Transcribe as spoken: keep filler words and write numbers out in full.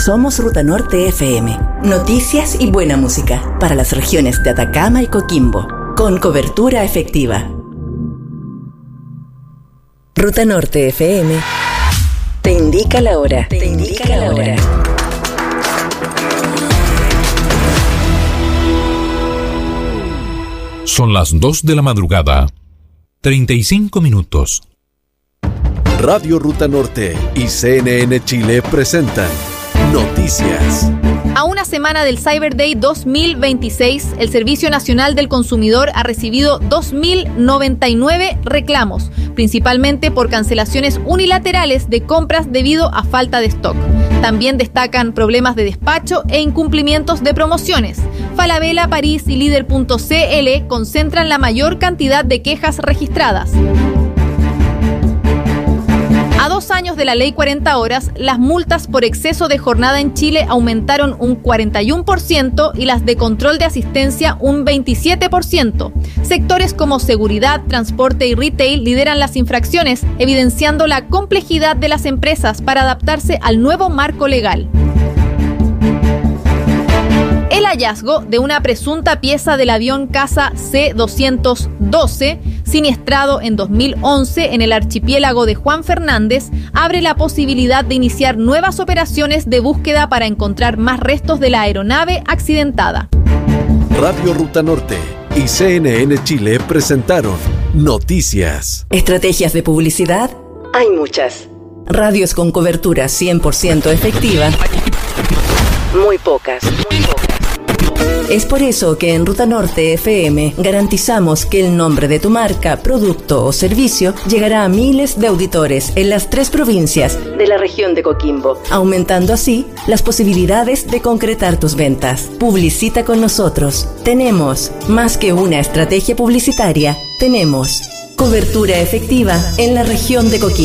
Somos Ruta Norte F M. Noticias y buena música para las regiones de Atacama y Coquimbo, con cobertura efectiva. Ruta Norte F M te indica la hora. Te indica la hora. Son las dos de la madrugada, treinta y cinco minutos. Radio Ruta Norte y C N N Chile presentan Noticias. A una semana del Cyber Day dos mil veintiséis, el Servicio Nacional del Consumidor ha recibido dos mil noventa y nueve reclamos, principalmente por cancelaciones unilaterales de compras debido a falta de stock. También destacan problemas de despacho e incumplimientos de promociones. Falabella, París y Líder punto c l concentran la mayor cantidad de quejas registradas. A dos años de la Ley cuarenta horas, las multas por exceso de jornada en Chile aumentaron un cuarenta y uno por ciento y las de control de asistencia un veintisiete por ciento. Sectores como seguridad, transporte y retail lideran las infracciones, evidenciando la complejidad de las empresas para adaptarse al nuevo marco legal. El hallazgo de una presunta pieza del avión caza C doscientos doce, siniestrado en dos mil once en el archipiélago de Juan Fernández, abre la posibilidad de iniciar nuevas operaciones de búsqueda para encontrar más restos de la aeronave accidentada. Radio Ruta Norte y C N N Chile presentaron Noticias. ¿Estrategias de publicidad? Hay muchas. Radios con cobertura cien por ciento efectiva. Muy pocas. Muy pocas. Es por eso que en Ruta Norte F M garantizamos que el nombre de tu marca, producto o servicio llegará a miles de auditores en las tres provincias de la región de Coquimbo, aumentando así las posibilidades de concretar tus ventas. Publicita con nosotros. Tenemos más que una estrategia publicitaria, tenemos cobertura efectiva en la región de Coquimbo.